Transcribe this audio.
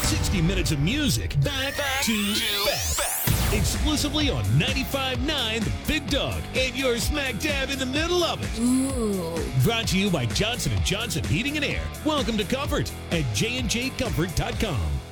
60 minutes of music back to back. Exclusively on 95.9 The Big Dog. And you're smack dab in the middle of it. Ooh. Brought to you by Johnson & Johnson Heating and Air. Welcome to Comfort at jnjcomfort.com.